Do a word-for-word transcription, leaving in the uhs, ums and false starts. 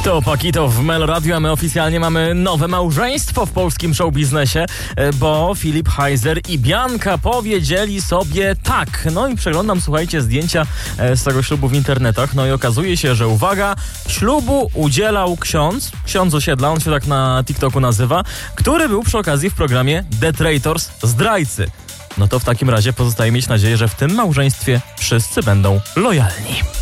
To Pakito w Melo Radio, a my oficjalnie mamy nowe małżeństwo w polskim showbiznesie, bo Filip Heiser i Bianka powiedzieli sobie tak. No i przeglądam, słuchajcie, zdjęcia z tego ślubu w internetach. No i okazuje się, że uwaga, ślubu udzielał ksiądz, ksiądz osiedla, on się tak na TikToku nazywa, który był przy okazji w programie The Traitors, Zdrajcy. No to w takim razie pozostaje mieć nadzieję, że w tym małżeństwie wszyscy będą lojalni.